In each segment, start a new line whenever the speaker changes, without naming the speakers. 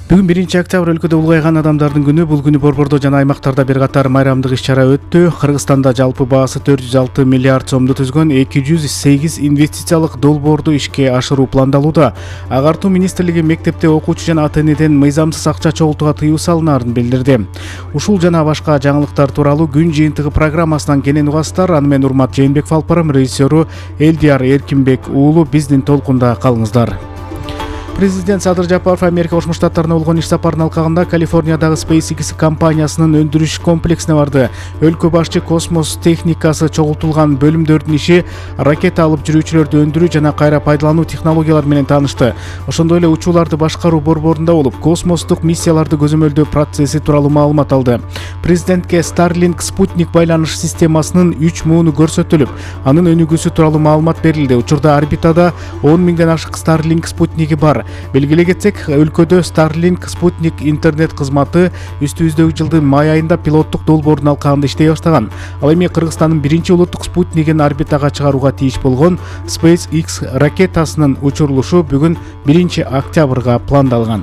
Бүгүн 1-октябрь өлкөдө улгайган адамдардын күнү. Бул күнү борбордо жана аймактарда бир катар майрамдык иш-чара өттү. Кыргызстанда жалпы баасы 406 миллиард сомду түзгөн 208 инвестициялык долбоорду ишке ашыруу пландалууда. Агартуу министрлиги мектепте окуучу жана ата-энеден мыйзамсыз акча чогултууга тыюу салынаарын билдирди. Ушул жана башка жаңылыктар тууралуу күн жыйынтыгы программасынан кенен угасыздар. Аны мен Урмат Жээнбеков алып барам. Режиссеру Элдияр Эркинбек уулу. Биздин толкунда калыңыздар. Президент Садыр Жапаров Америка Кошмо Штаттарына болгон иш сапарынын алкагында Калифорниядагы SpaceX компаниясынын өндүрүш комплексине барды. Өлкө башчы космос техникасы чогултулган бөлүмдөрдүн иши, ракета алып жүрүүчүлөрдү өндүрүү жана кайра пайдалануу технологиялары менен таанышты. Ошондой эле учууларды башкаруу борборунда болуп, космостук миссияларды көзөмөлдөө процесси тууралуу маалымат алды. Президентке Starlink спутник байланыш системасынын 3 мууну көрсөтүлүп, анын өнүгүүсү тууралуу маалымат берилди. Учурда орбитада 10 миңден ашык Starlink спутниги бар. Белгилей кетсек, өлкөдө Starlink спутник интернет кызматы үстүбүздөгү жылдын май айында пилоттук долбоордун алкагында иштей баштаган. Ал эми Кыргызстандын биринчи улуттук спутнигин орбитага чыгарууга тийиш болгон SpaceX ракетасынын учурулушу бүгүн 1-октябрга пландалган.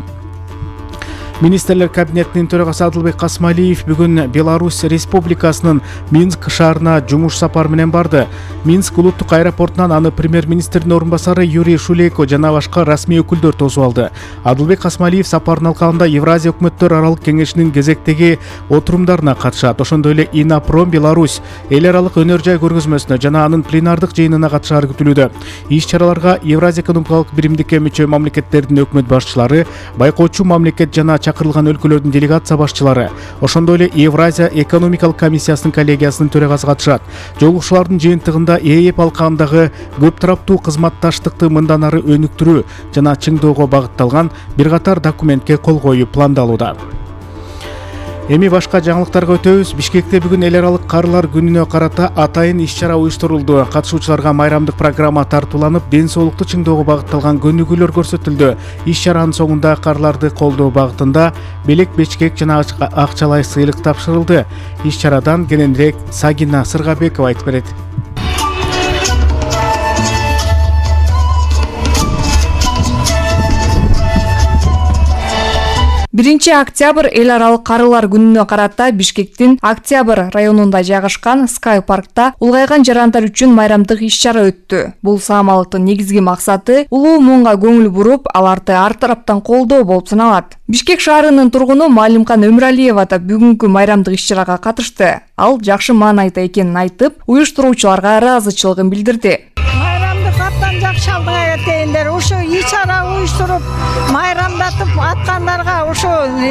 Министрлер кабинетинин төрагасы Адылбек Касмалиев бүгүн Беларусь Республикасынын Минск шаарына жумуш сапары менен барды. Минск улуттук аэропортунан аны премьер-министрдин орун басары Юрий Шулейко жана башка расмий өкүлдөр тосуп алды. Адылбек Касмалиев сапарынын алкагында Евразия өкмөттөр аралык кеңешинин кезектеги отурумдарына катышат. Ошондой эле Инопром Беларусь эл аралык өнөр жай көргөзмөсүнө жана анын пленардык жыйынына катышары күтүлүүдө. Иш-чараларга Евразия экономикалык биримдикке мүчө мамлекеттердин өкмөт башчылары, байкоочу мамлекет жана чакырылган өлкөлөрдүн делегация башчылары, ошондой эле Евразия экономикалык комиссиясынын коллегиясынын төрагасы катышат. Жолугушуулардын жыйынтыгында ЭЭП алкагындагы көп тараптуу кызматташтыкты мындан ары өнүктүрүү жана чыңдоого багытталган бир катар документке кол коюу пландалууда. Эми башка жаңылыктарга өтөбүз. Бишкекте бүгүн эл аралык карылар күнүнө карата атайын иш-чара уюштурулду. Катышуучуларга майрамдык программа тартууланып, ден соолукту чыңдоого багытталган көнүгүүлөр көрсөтүлдү. Иш-чаранын соңунда карларды колдоо багытында белек, бечкек жана акчалай сыйлык тапшырылды. Иш-чарадан кененирээк Сагина Сыргабекова айтып берет.
1-октябрь эл аралык карылар күнүнө карата Бишкектин Октябрь районунда жайгашкан Sky паркта улгайган жарандар үчүн майрамдык иш-чара өттү. Бул саамалыктын негизги максаты улуу муунга көңүл буруп, аларды ар тараптан колдоо болуп саналат. Бишкек шаарынын тургуну Маалимкан Өмүралиева да бүгүнкү майрамдык иш-чарага катышты. Ал жакшы маанайда экенин айтып, уюштуруучуларга ыраазычылыгын билдирди.
Абдан жакшы алдыңа кеткендер, ушу иш-чара уюштуруп, майрамдатып аткандарга, ушу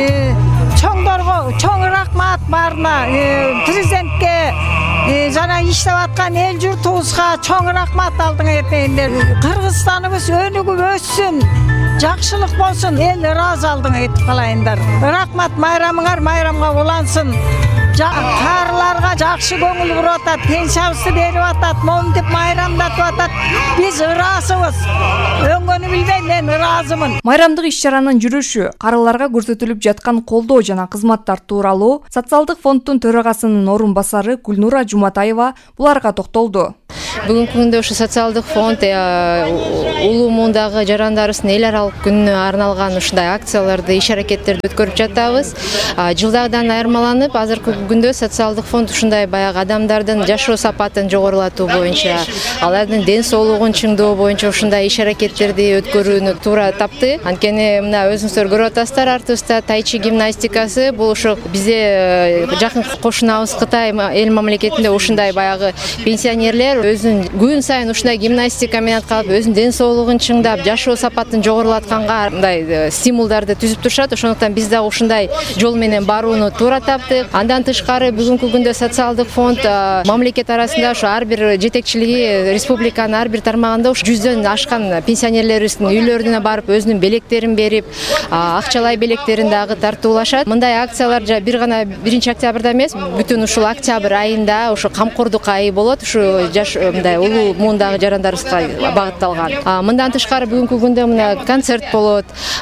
чоңдорго чоң рахмат баарына, президентке жана иштеп аткан эл журтубузга чоң рахмат алдыңа кеткендер. Кыргызстаныбыз өнүгүп өссүн, жакшылык болсун, эл ыраазы алдыңа кетип калайындар. Рахмат, майрамыңар майрамга улансын. Карларга жакшы көңүл буруп атат, пенсиябызды берип атат, момдуп майрамдатып атат. Биз ыраазыбыз. Өңгөнү билбейм, мен ыраазымын.
Майрамдык иш-чаранын жүрүшү, карыларга көрсөтүлүп жаткан колдоо жана кызматтар тууралуу Социалдык фонддун төрагасынын орун басары Гүлнура Жуматаева буларга токтолду.
Бүгүнкү күндө ушу социалдык фонд улуу муундагы жарандарыбыздын эл аралык күнүнө арналган ушундай акцияларды, иш-аракеттерди өткөрүп жатабыз. Жылдагыдан айырмаланып, азыркы күндө социалдык фонд ушундай баягы адамдардын жашоо сапатын жогорулатуу боюнча, алардын ден соолугун чыңдоо боюнча ушундай иш-аракеттерди өткөрүүнү туура тапты. Анткени мына өзүңүздөр көрүп атасыздар, артыбызда тайчи гимнастикасы, бул ушу бизде жакын кошунабыз Кытай эл мамлекетинде ушундай баягы пенсионерлер өзүн күн сайын ушундай гимнастика менен калып, өзүнүн ден соолугун чыңдап, жашоо сапатын жогорулатканга мындай стимулдарды түзүп турушат. Ошондуктан биз дагы ушундай жол менен барууну туура таптык. Андан тышкары бүгүнкү күндө социалдык фонд мамлекет арасында ушу ар бир жетекчилиги республиканын ар бир тармагында ушу 100дөн ашкан пенсионерлерибиздин үйлөрүнө барып, өзүнүн белектерин берип, акчалай белектерин дагы тартуулашат. Мындай акциялар бир гана 1-октябрда эмес, бүтүн ушул октябрь айында ушу камкордук айы болот. Ушу жаш мындай улуу муундагы жарандарыбызга багытталган. Мындан тышкары бүгүнкү күндө мына концерт болот.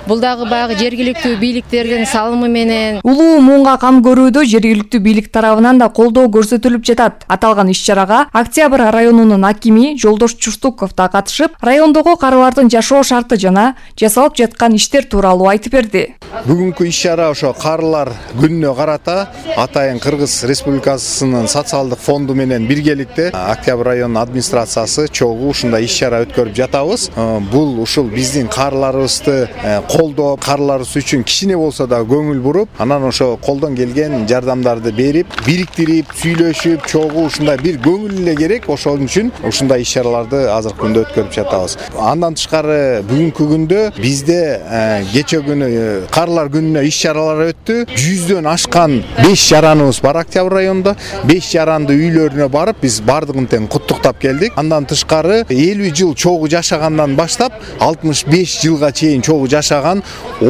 Бул дагы баягы жергиликтүү бийликтердин салымы менен.
Улуу муунга кам көрүүдө жергиликтүү бийлик тарабынан да колдоо көрсөтүлүп жатат. Аталган иш-чарага Октябрь районунун акими Жолдош Чурстуков да катышып, райондогу карылардын жашоо шарты жана жасалып жаткан иштер тууралуу айтып берди.
Бүгүнкү иш-чара ошо карылар күнүнө карата Атайын Кыргыз Республикасынын социалдык фонду менен биргеликте Октябрь районунун администрациясы чогуу ушундай иш-чара өткөрүп жатабыз. Бул ушул биздин карыларыбызды колдоп, карыларыбыз үчүн кичине болсо да көңүл буруп, анан ошо колдон келген жардамдарды берип, бириктирип, сүйлөшүп, чогуу ушундай бир көңүл эле керек. Ошол үчүн ушундай иш-чараларды азыркы күндө өткөрүп жатабыз. Андан тышкары бүгүнкү күндө бизде кече күнү карылар күнүнө иш-чаралар өттү. 100дөн ашкан 5 жараныбыз бар Октябрь районунда. 5 жаранды үйлөрүнө барып, биз бардыгын тең куттуктап келдик. Андан тышкары 50 жыл чогуу жашагандан баштап 65 жылга чейин чогуу жашаган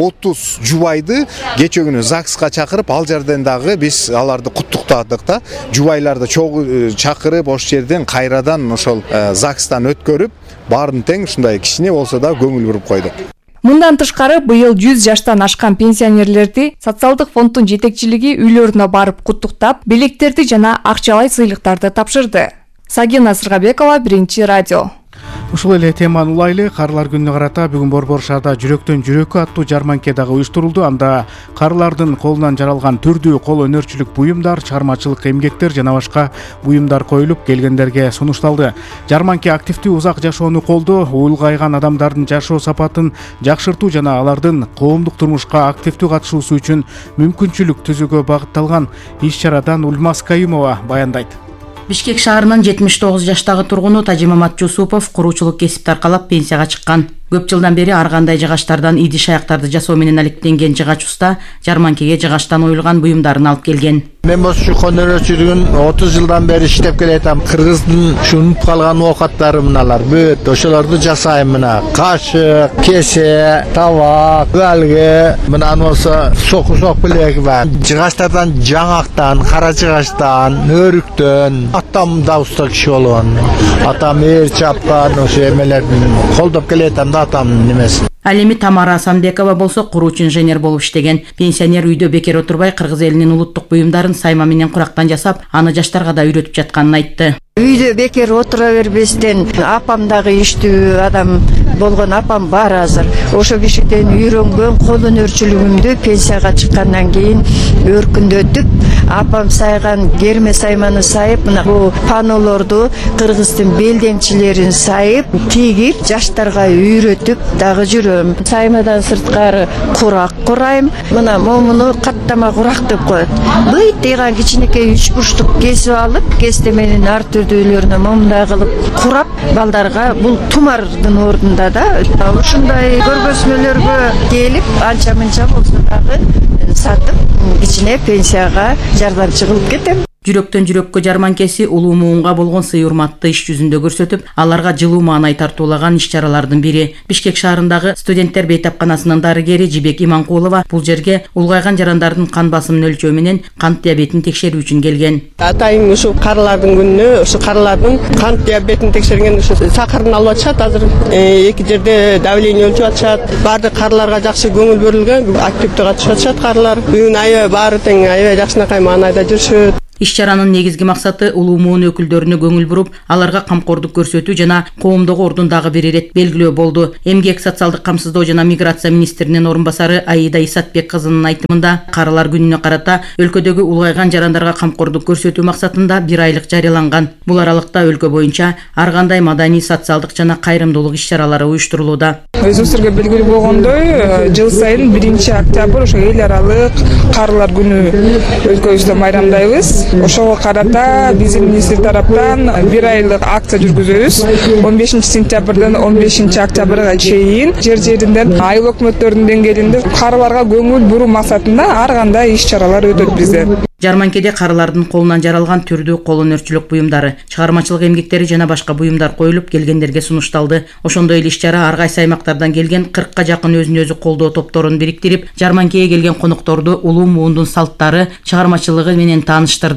30 жубайды кече күнү ЗАГСка чакырып, ал жерден дагы биз аларды куттуктадык да. Жубайларды чогуу чакырып, ошол жерден кайрадан ошол ЗАГСтан өткөрүп, баарын тең ушундай кичине болсо да көңүл буруп койдук.
Мындан тышкары быйыл 100 жаштан ашкан пенсионерлерди социалдык фонддун жетекчилиги үйлөрүнө барып куттуктап, белектерди жана акчалай сыйлыктарды тапшырды. Сагина Сыргабекова, Биринчи радио.
Ушул эле теманы улайлы. Карылар күнүнө карата бүгүн Борбор шаарда жүрөктөн жүрөккө аттуу жарманке дагы уюштурулду. Анда карылардын колунан жаралган түрдүү кол өнөрчүлүк буюмдар, чыгармачылык эмгектер жана башка буюмдар коюлуп, келгендерге сунушталды. Жарманке активдүү узак жашоону колдоо, улгайган адамдардын жашоо сапатын жакшыртуу жана алардын коомдук турмушка активдүү катышуусу үчүн мүмкүнчүлүк түзүүгө багытталган. Иш-чарадан Ульмас Каюмова баяндайт.
Бишкек шаарынын 79 жаштагы тургуну Тажимамат Жусупов куруучулук кесипти аркалап пенсияга чыккан. Көп жылдан бери ар кандай жыгачтардан идиш аяктарды жасоо менен алектенген жыгач уста жарманкеге жыгачтан оюлган буюмдарын алып келген.
Мен болсо кол өнөрчүлүгүн 30 жылдан бери иштеп келатам. Кыргыздын унуп калган оокаттары мыналар. Бөт ошолорду жасайм мына. Кашык, кесе, табак, балгы, мына болсо сок билек бар. Жыгачтардан жаңактан, кара жыгачтан, өрүктөн, атам да уста киши болгон. Атам эр чапкан ошо эмелердин колдоп келатам да атамдын немесин.
Ал эми Тамара Асанбекова болсо курууучу инженер болуп иштеген. Пенсионер үйдө бекер отурбай кыргыз элинин улуттук буюмдарын сайма менен курактан жасап, аны жаштарга да үйрөтүп жатканын айтты.
Үйдө бекер отура бербестен апам дагы иштүү адам болгон апам бар азыр. Ошо кишиден үйрөнгөн кол өнөрчүлүгүмдү пенсияга чыккандан кийин өркүндөтүп, апам сайган керме сайманы сайып, мына бул панолорду кыргыздын белдемчилерин сайып, тигип, жаштарга үйрөтүп дагы жүрөм. Саймадан сырткары курак курайм. Мына момуну каттама курак деп коет. Быйт деган кичинекей 3 бурчтук кесип алып, кестеменин ар түрдүүлөрүнө момундай кылып курап, балдарга бул тумардын ордунда да ушундай көргөзмөлөргө келип, анча мынча болсо дагы сатып, кичине пенсияга жардамчы кылып кетем.
Жүрөктөн жүрөккө жарманкеси улуу муунга болгон сый урматты иш жүзүндө көрсөтүп, аларга жылуу маанай тартуулаган иш-чаралардын бири. Бишкек шаарындагы студенттер бейтапканасынын дарыгери Жибек Иманкулова бул жерге улгайган жарандардын кан басымын өлчөө менен кант диабетин текшерүү үчүн келген.
Атайын ушу карылардын күнүнө ушу карылардын кант диабетин текшерген ушу сакарын алып атышат. Азыр эки жерде давление өлчүп атышат. Бардык карыларга жакшы көңүл берилген, активдүү катышып атышат карылар. Бүгүн аябай баары тең аябай жакшынакай маанайда жүрүшөт.
Иш-чаранын негизги максаты улуу муун өкүлдөрүнө көңүл буруп, аларга камкордук көрсөтүү жана коомдогу ордун дагы бир ирет белгилөө болду. Эмгек, социалдык камсыздоо жана миграция министринин орун басары Аида Исатбек кызынын айтымында, карылар күнүнө карата өлкөдөгү улгайган жарандарга камкордук көрсөтүү максатында 1 айлык жарыяланган. Бул аралыкта өлкө боюнча ар кандай маданий, социалдык жана кайрымдуулук иш-чаралары уюштурулууда.
Өзүңүзгө белгилүү болгондой, жыл сайын 1-октябрь ошо эл аралык карылар күнү өлкөбүздө майрамдайбыз. Ошого карата биздин министр тараптан 1 айлык акция жүргүзөбүз. 15 сентябрдан 15 октябрга чейин жер-жеринден айыл өкмөттөрдүн деңгээлинде карыларга көңүл буруу максатында ар кандай иш-чаралар өтөт бизде.
Жарманкеде карылардын колунан жаралган түрдүү кол өнөрчүлүк буюмдары, чыгармачылык эмгектери жана башка буюмдар коюлуп, келгендерге сунушталды. Ошондой эле иш-чара ар кайсы аймактардан келген 40ка жакын өзүн өзү колдоо топторун бириктирип, жарманкеге келген конокторду улуу муундун салттары, чыгармачылыгы менен тааныштырды.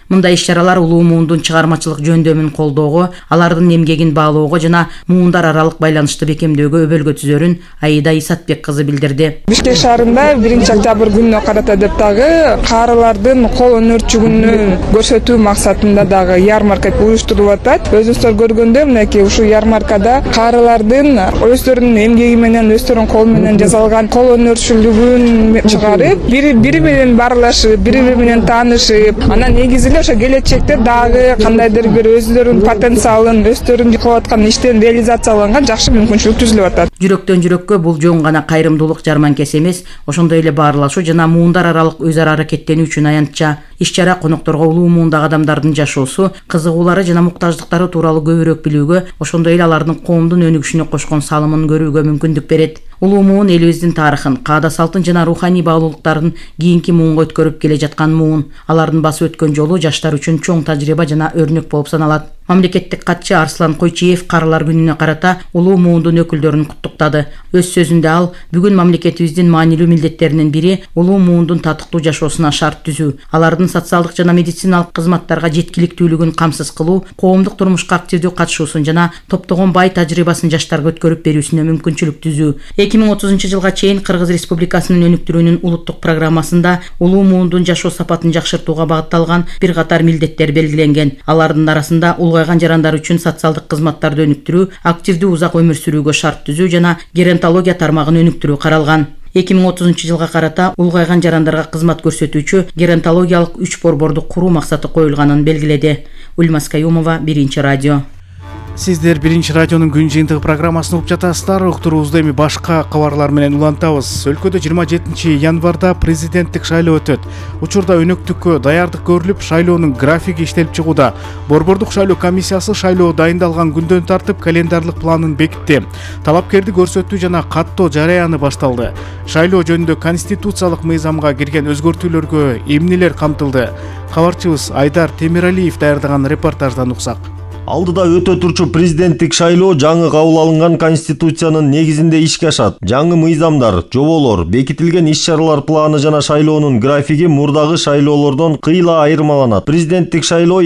Мындай иш-чаралар улуу муундун чыгармачылык жөндөмүн колдоого, алардын эмгегин баалоого жана муундар аралык байланышты бекемдөөгө өбөлгө түзөрүн Аида Исатбек кызы билдирди.
Бишкек шаарында 1-октябрь күнүнө карата деп дагы каарылардын кол өнөрчүгүнүн көрсөтүү максатында дагы ярмарка уюштурулуп атат. Өзүңүздөр көргөндөй мынакей ушул ярмаркада каарылардын өздөрүнүн эмгеги менен, өздөрүнүн колу менен жасалган кол өнөрчүлүгүн чыгарып, бири менен баарлашып, бири менен таанышып, анан негизи эле ошо келечекте дагы кандайдыр бир өздөрүнүн потенциалын, өздөрүнүн кылып аткан иштен реализацияланган жакшы мүмкүнчүлүк түзүлүп атат.
Жүрөктөн жүрөккө бул жөн гана кайрымдуулук жарманкеси эмес, ошондой эле баарлашуу жана муундар аралык өз ара аракеттенүү үчүн аянтча. Иш-чара конокторго улуу муундагы адамдардын жашоосу, кызыгуулары жана муктаждыктары тууралуу көбүрөөк билүүгө, ошондой эле алардын коомдун өнүгүшүнө кошкон салымын көрүүгө мүмкүндүк берет. Улуу муун элибиздин тарыхын, каада салтын жана руханий баалуулуктарын кийинки муунга өткөрүп келе жаткан муун. Алардын басып өткөн жолу жаштар үчүн чоң тажрыйба жана өрнөк болуп саналат. Мамлекеттик катчы Арслан Койчиев карылар күнүнө карата улуу муундун өкүлдөрүн куттуктады. Өз сөзүндө ал бүгүн мамлекетибиздин маанилүү милдеттеринин бири улуу муундун татыктуу жашоосуна шарт түзүү, алардын социалдык жана медициналык кызматтарга жеткиликтүүлүгүн камсыз кылуу, коомдук турмушка активдүү катышуусун жана топтогон бай тажрыйбасын жаштарга өткөрүп берүүсүнө мүмкүнчүлүк түзүү. 2030 жылга чейин Кыргыз Республикасынын өнүктүрүүнүн улуттук программасында улуу муундун жашоо сапатын жакшыртууга багытталган бир катар милдеттер белгиленген. Алардын арасында улгайган жарандар үчүн социалдык кызматтарды өнүктүрүү, активдүү узак өмүр сүрүүгө шарт түзүү жана геронтология тармагын өнүктүрүү каралган. 2030 жылга карата улгайган жарандарга кызмат көрсөтүүчү геронтологиялык 3 борборду куруу максаты коюлганын белгиледи. Ульмас Каюмова, 1 радио.
Сиздер 1 радионун күн жыйынтыгы программасын угуп жатасыздар. Уктуруубузду эми башка кабарлар менен улантабыз. Өлкөдө 27 январда президенттик шайлоо өтөт. Учурда өнөктүккө даярдык көрүлүп, шайлоонун графиги иштелип чыгууда. Борбордук шайлоо комиссиясы шайлоо дайындалган күндөн тартып календарлык планын бекитти. Талапкерди көрсөтүү жана каттоо жараяны башталды. Шайлоо жөнүндө конституциялык мыйзамга кирген өзгөртүүлөргө эмнелер камтылды? Кабарчыбыз Айдар Темиралиев даярдаган репортаждан уксак.
Алдыда өтө турчу президенттик шайлоо жаңы кабыл алынган конституциянын негизинде ишке ашат. Жаңы мыйзамдар, жоболор, бекитилген иш-чаралар планы жана шайлоонун графиги мурдагы шайлоолордон кыйла айырмаланат. Президенттик шайлоо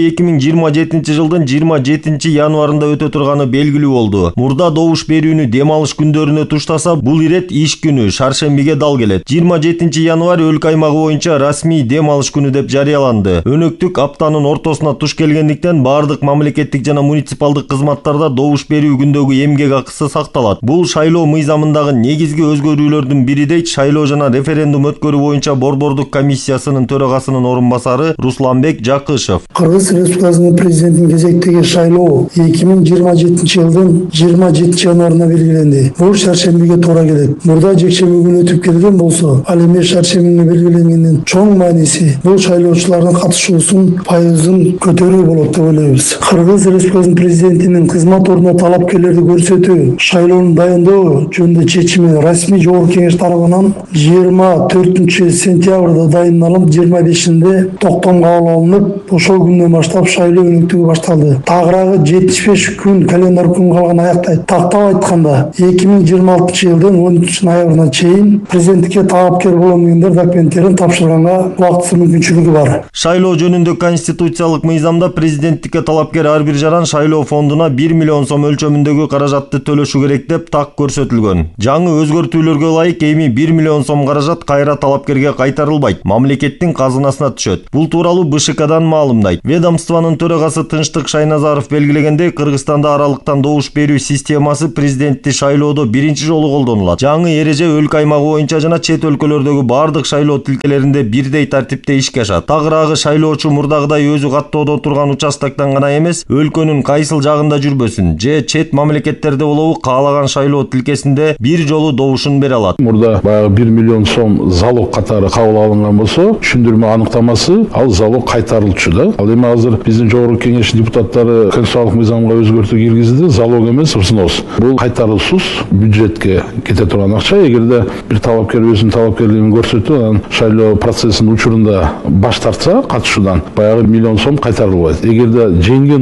2027 жылдын 27 январында өтө турганы белгилүү болду. Мурда добуш берүүнү дем алыш күндөрүнө туштаса, бул ирет иш күнү шаршембиге дал келет. 27 январь өлкө аймагы боюнча расмий дем алыш күнү деп жарыяланды. Өнөктүк аптанын ортосуна туш келгендиктен бардык мамлекеттик жана муниципалдык кызматтарда добуш берүү күндөгү эмгек акысы сакталат. Бул шайлоо мыйзамындагы негизги өзгөрүүлөрдүн бири дейт шайлоо жана референдум өткөрүү боюнча борбордук комиссиясынын төрагасынын орун басары Русланбек Жакышев.
Кыргыз Республикасынын президентин кезектеги шайлоо 2027 жылдын 27 январына белгиленди. Бул шаршембиге туура келет. Мурда жекшемби күнү өтүп келген болсо, ал эми шаршембиге белгиленгендин чоң мааниси бул шайлоочулардын катышуусун пайызын көтөрүү болот деп ойлойбуз. Кыргыз Республикасынын президентинин кызмат ордуна талапкерлерди көрсөтүү, шайлоону дайындоо жөнүндө чечими расмий жогорку кеңеш тарабынан 24 сентябрда дайындалып, 25-inde токтом кабыл алынып, ошол күндөн баштап шайлоо өнүктүгү башталды. Тагыраагы 75 күн календар күн калган аяктайт. Тактап айтканда, 2026 жылдын 13 ноябрына чейин президенттикке талапкер болом дегендер документтерин тапшырганга убактысы мүмкүнчүлүгү бар.
Шайлоо жөнүндө конституциялык мыйзамда президенттикке талапкер ар бир жаран шайлоо фондуна 1 миллион сом өлчөмүндөгү каражатты төлөшү керек деп так көрсөтүлгөн. Жаңы өзгөртүүлөргө ылайык эми 1 миллион сом каражат кайра талапкерге кайтарылбайт, мамлекеттин казынасына түшөт. Бул тууралуу БШКдан маалымдайт. Ведомствонун төрагасы Тынчтык Шайназаров белгилегендей, Кыргызстанда аралыктан добуш берүү системасы президенттик шайлоодо биринчи жолу колдонулат. Жаңы эреже өлкө аймагы боюнча жана чет өлкөлөрдөгү бардык шайлоо тилкелеринде бирдей тартипте ишке ашат. Тагыраагы шайлоочу мурдагыдай өзү каттоодо турган участоктон гана эмес, өлкөнүн кайсыл жагында жүрбөсүн же чет мамлекеттерде болобу каалаган шайлоо тилкесинде бир жолу добушун бере алат.
Мурда баягы 1 миллион сом залог катары кабыл алынган болсо, түшүндүрмө аныктамасы ал залог кайтарылчу да. Ал эми азыр биздин жогорку кеңеш депутаттары конституциялык мыйзамга өзгөртүү киргизди, залог эмес взнос. Бул кайтарылуусуз бюджетке кете турган акча. Эгерде бир талапкер өзүнүн талапкерлигин көрсөтүп, анан шайлоо процессинин учурунда баш тартса катышуудан, баягы 1 миллион сом кайтарылбайт. Эгерде жеңген учурда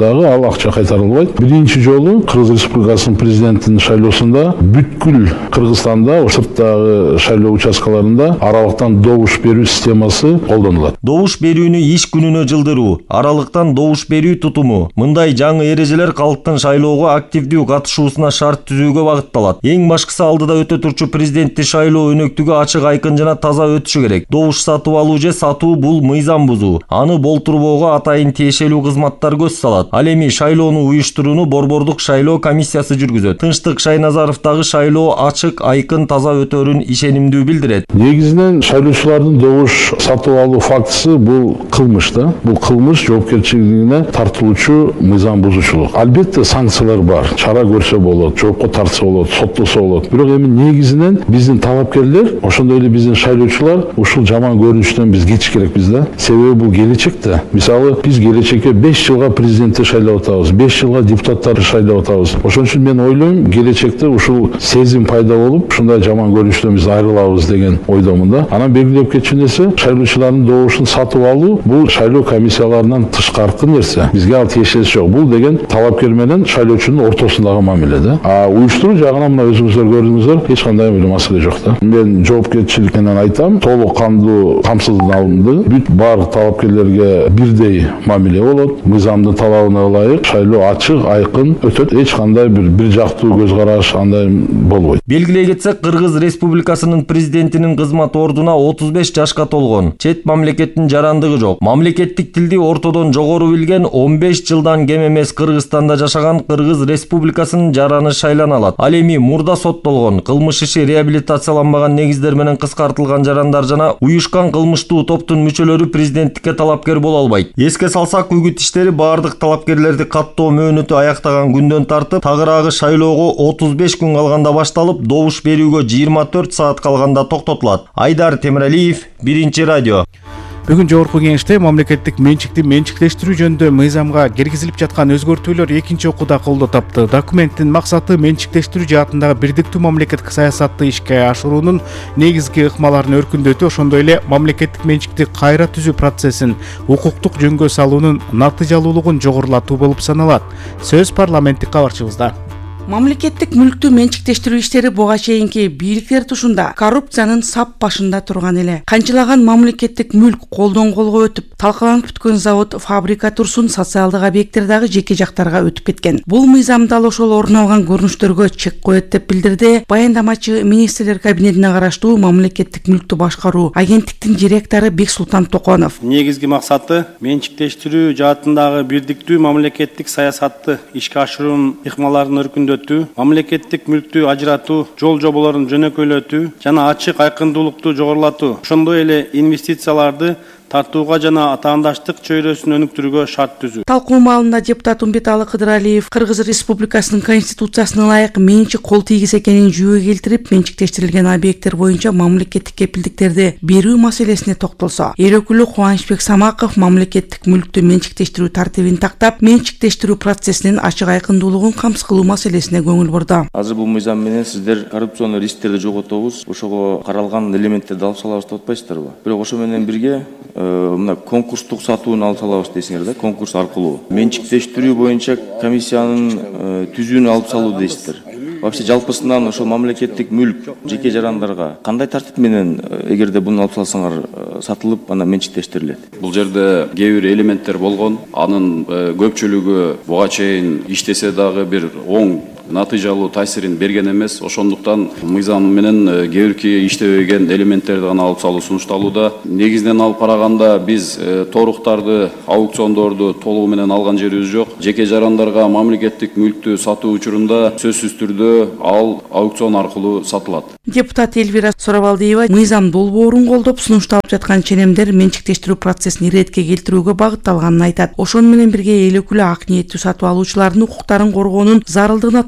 дагы ал акча кайтарылбайт. Биринчи жолу Кыргыз Республикасынын президентинин шайлоосунда бүткүл Кыргызстанда сырттагы шайлоо участкаларында аралыктан добуш берүү системасы колдонулат.
Добуш берүүнү иш күнүнө жылдыруу, аралыктан добуш берүү тутуму. Мындай жаңы эрежелер калктын шайлоого активдүү катышуусуна шарт түзүүгө багытталат. Эң башкысы алдыда өтө турчу президенттик шайлоо өнөктүгү ачык, айкын жана таза өтүшү керек. Добуш сатып алуу же сатуу бул мыйзам бузуу. Аны болтурбоого атайын тиешелүү кызматтар көз салат. Ал эми шайлоону уюштурууну Борбордук шайлоо комиссиясы жүргүзөт. Тынчтык Шайназаровдагы шайлоо ачык, айкын, таза өтөрүн ишенимдүү билдирет.
Негизинен шайлоочулардын добуш сатып алуу фактысы бул кылмыш да. Бул кылмыш жоопкерчилигине тартылуучу мыйзам бузуучулук. Албетте санкциялар бар. Чара көрсө болот, жоопко тартса болот, соттосо болот. Бирок эми негизинен биздин талапкерлер, ошондой эле биздин шайлоочулар ушул жаман көрүнүштөн биз кетиш керекпиз да. Себеби бул келечекте. Мисалы биз келечекке 5 жылга президентти шайлап атабыз, 5 жылга депутаттарды шайлап атабыз. Ошон үчүн мен ойлойм, келечекте ушул сезим пайда болуп, ушундай жаман көрүнүштөн биз айрылабыз деген ойдомун да. Анан белгилеп кетчү нерсе, шайлоочулардын добушун сатып алуу бул шайлоо комиссияларынан тышкаркы нерсе. Бизге ал тиешеси жок. Бул деген талапкер менен шайлоочунун ортосундагы мамиле да. Уюштуруу жагынан мына өзүңүздөр көрдүңүздөр, эч кандай маселе жок да. Мен жоопкерчилик менен айтам, толук кандуу камсыздалынды. Бүт баардык талапкерлерге бирдей мамиле болот. Мыйзамдын талабына ылайык шайлоо ачык, айкын өтөт. Эч кандай бир жактуу көз караш андай болбойт.
Белгилей кетсек, Кыргыз Республикасынын президентинин кызмат ордуна 35 жашка толгон. Чет мамлекеттин жарандыгы жок. Мамлекеттик тилди ортодон жогору билген 15 жылдан кем эмес Кыргызстанда жашаган Кыргыз Республикасынын жараны шайлана алат. Ал эми мурда соттолгон, кылмыш иши реабилитацияланбаган негиздер менен кыскартылган жарандар жана уюшкан кылмыштуу топтун мүчөлөрү президенттикке талапкер боло албайт. Эске салсак, үгүт иштери баардык талапкерлерди каттоо мөөнөтү аяктаган күндөн тартып, тагыраагы шайлоого 35 күн калганда башталып, добуш берүүгө 24 саат калганда токтотулат. Айдар Темиралиев, Биринчи радио.
Бүгүн жогорку кеңеште мамлекеттик менчикти менчиктештирүү жөнүндө мыйзамга киргизилип жаткан өзгөртүүлөр экинчи окууда колдоо тапты. Документтин максаты менчиктештирүү жаатындагы бирдиктүү мамлекеттик саясатты ишке ашыруунун негизги ыкмаларын өркүндөтүү, ошондой эле мамлекеттик менчикти кайра түзүү процессин укуктук жөнгө салуунун натыйжалуулугун жогорулатуу болуп саналат. Сөз парламенттик кабарчыбызда.
Мамлекеттик мүлктү менчиктештирүү иштери буга чейинки бийликтер тушунда коррупциянын сап башында турган эле. Канчалаган мамлекеттик мүлк колдон колго өтүп, талкаланып бүткөн завод, фабрика турсун социалдык объекттер дагы жеке жактарга өтүп кеткен. Бул мыйзам дал ошол орун алган көрүнүштөргө чек коет деп билдирди баяндамачы министрлер кабинетине караштуу мамлекеттик мүлктү башкаруу агенттиктин директору Бексултан Токонов.
Негизги максаты менчиктештирүү жаатындагы бирдиктүү мамлекеттик саясатты ишке ашыруунун ыкмаларын өркүндөтүү, мамлекеттик мүлктү ажыратуу, жол жоболорун жөнөкөйлөтүү жана ачык айкындуулукту жогорулатуу, ошондой эле инвестицияларды тартууга жана атаандаштык чөйрөсүн өнүктүрүүгө шарт түзүү.
Талкуу маалында депутат Умбеталы Кыдыралиев Кыргыз Республикасынын конституциясына ылайык менчик кол тийгиз экенин жүйөгө келтирип, менчиктештирилген объекттер боюнча мамлекеттик кепилдиктерди берүү маселесине токтолсо, эл өкүлү Кубанычбек Самаков мамлекеттик мүлктү менчиктештирүү тартибин тактап, менчиктештирүү процессинин ачык айкындуулугун камсыз кылуу маселесине көңүл бурду.
Азыр бул мыйзам менен сиздер коррупционный рисктерди жоготобуз, ошого каралган элементтерди алып салабыз деп атпайсыздарбы? Бирок ошо менен бирге мына конкурстук сатууну алып салабыз дейсиңер да, конкурс аркылуу. Менчиктештирүү боюнча комиссиянын түзүүнү алып салуу дейсиздер. Вообще жалпысынан ошол мамлекеттик мүлк жеке жарандарга кандай тартип менен эгерде буну алып салсаңар сатылып, ана менчиктештирилет?
Бул жерде кээ бир элементтер болгон, анын көпчүлүгү буга чейин иштесе дагы бир оң натыйжалуу таасирин берген эмес. Ошондуктан мыйзам менен кээ бирки иштебеген элементтерди гана алып салуу сунушталууда. Негизинен алып караганда биз торуктарды, аукциондорду толугу менен алган жерибиз жок. Жеке жарандарга мамлекеттик мүлктү сатуу учурунда сөзсүз түрдө ал аукцион аркылуу сатылат.
Депутат Эльвира Соровалдиева мыйзам долбоорун колдоп, сунушталып жаткан ченемдер менчиктештирүү процессин иретке келтирүүгө багытталганын айтат. Ошону менен бирге эл өкүлү ак ниеттүү сатып алуучулардын укуктарын коргоонун зарылдыгына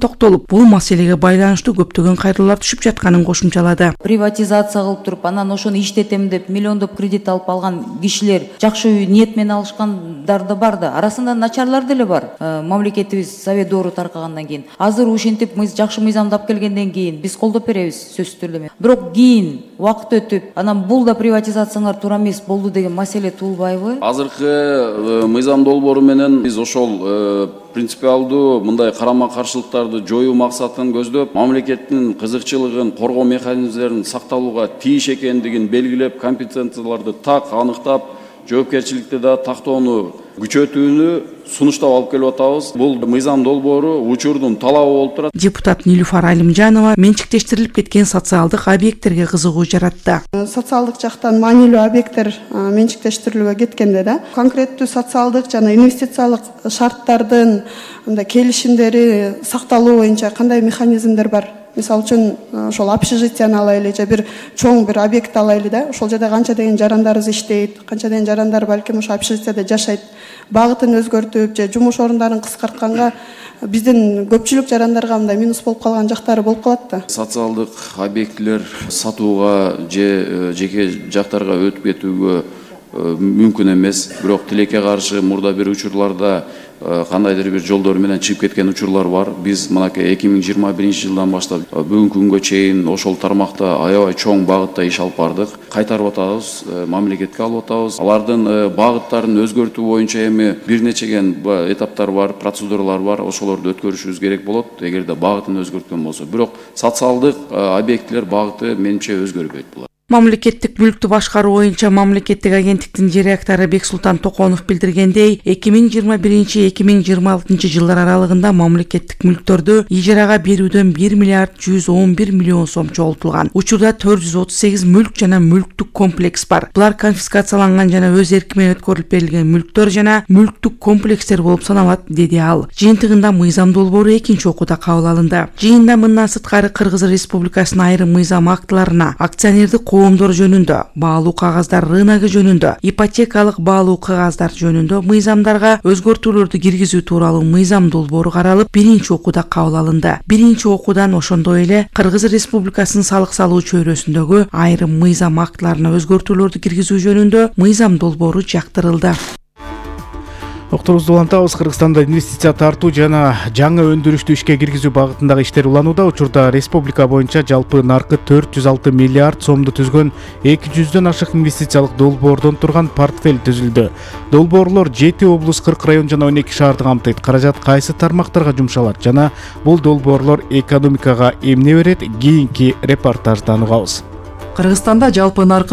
токтолуп, бул маселеге байланыштуу көптөгөн кайрылуулар түшүп жатканын кошумчалады.
Приватизация кылып туруп, анан ошону иштетем деп миллиондоп кредит алып алган кишилер жакшы ниет менен алышкандар да бар да, арасында начарлар деле бар. Мамлекетибиз совет доору таркагандан кийин, азыр ушинтип жакшы мыйзамдап келгенден кийин биз колдоп беребиз сөзсүз түрдө. Бирок кийин убакыт өтүп, анан бул да приватизацияңар туура эмес болду деген маселе туулбайбы?
Азыркы мыйзам долбоору менен биз ошол принципиалдуу мындай карама каршылыктарды жоюу максатын көздөп, мамлекеттин кызыкчылыгын коргоо механизмдерин сакталууга тийиш экендигин белгилеп, компетенцияларды так аныктап, жоопкерчиликти да тактоону күчөтүүнү сунуштап алып келип атабыз. Бул мыйзам долбоору учурдун талабы болуп турат.
Депутат Нилуфар Алимжанова менчиктештирилип кеткен социалдык объекттерге кызыгуу жаратты.
Социалдык жактан маанилүү объекттер менчиктештирилүүгө кеткенде да конкреттүү социалдык жана инвестициялык шарттардын келишимдери сакталуу боюнча кандай механизмдер бар? Мисалы үчүн ошол общежитияны алайлы же бир чоң бир объект алайлы да, ошол жерде канча деген жарандарыбыз иштейт, канча деген жарандар балким ошо общежитияда жашайт. Багытын өзгөртүп же жумуш орундарын кыскартканга биздин көпчүлүк жарандарга мындай минус болуп калган жактары болуп калат да.
Социалдык объектилер сатууга же жеке жактарга өтүп кетүүгө мүмкүн эмес. Бирок тилекке каршы мурда бир учурларда кандайдыр бир жолдор менен чыгып кеткен учурлар бар. Биз мынакей 2021 жылдан баштап бүгүнкү күнгө чейин ошол тармакта аябай чоң багытта иш алып бардык. Кайтарып атабыз, мамлекетке алып атабыз. Алардын багыттарын өзгөртүү боюнча эми бир нечеген этаптар бар, процедуралар бар. Ошолорду өткөрүшүбүз керек болот, эгерде багытын өзгөрткөн болсо. Бирок социалдык объектилер багыты менимче өзгөрбөйт булар.
Мамлекеттик мүлктү башкаруу боюнча мамлекеттик агенттиктин директору Бексултан Токонов билдиргендей, 2021-2026 жылдар аралыгында мамлекеттик мүлктөрдү ижарага берүүдөн 1 миллиард 111 миллион сом чогултулган. Учурда 438 мүлк жана мүлктүк комплекс бар. Булар конфискацияланган жана өз эрки менен өткөрүлүп берилген мүлктөр жана мүлктүк комплекстер болуп саналат, деди ал. Жыйынтыгында мыйзам долбоору экинчи окууда кабыл алынды. Жыйында мындан сырткары Кыргыз Республикасынын айрым мыйзам актыларына акционердик коомдор жөнүндө, баалуу кагаздар рыногу жөнүндө, ипотекалык баалуу кагаздар жөнүндө мыйзамдарга өзгөртүүлөрдү киргизүү тууралуу мыйзам долбоору каралып, биринчи окууда кабыл алынды. Биринчи окуудан ошондой эле Кыргыз Республикасынын салык салуу чөйрөсүндөгү айрым мыйзам актыларына өзгөртүүлөрдү киргизүү жөнүндө мыйзам долбоору жактырылды.
Октурубузду улантабыз. Кыргызстанда инвестиция тартуу жана жаңы өндүрүштү ишке киргизүү багытындагы иштер уланууда. Учурда республика боюнча жалпы наркы 406 миллиард сомду түзгөн 200дөн ашык инвестициялык долбоордон турган портфель түзүлдү. Долбоорлор 7 облус, 40 район жана 12 шаарды камтыйт. Каражат кайсы тармактарга жумшалат жана бул долбоорлор экономикага эмне берет? Кийинки репортаждан угабыз.
Кыргызстанда жалпы наркы